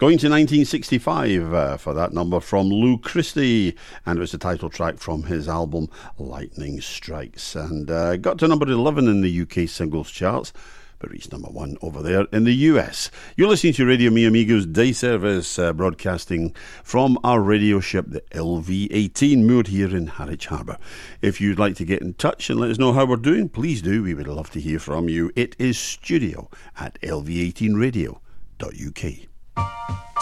Going to 1965 for that number from Lou Christie, and it was the title track from his album Lightning Strikes, and got to number 11 in the UK singles charts, but reached number 1 over there in the US. You're listening to Radio Mi Amigos Day Service, broadcasting from our radio ship, the LV-18, moored here in Harwich Harbour. If you'd like to get in touch and let us know how we're doing, please do. We would love to hear from you. It is studio@lv18radio.uk.